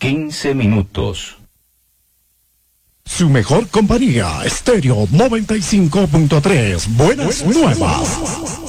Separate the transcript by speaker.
Speaker 1: 15 minutos.
Speaker 2: Su mejor compañía, Estéreo 95.3. Buenas nuevas.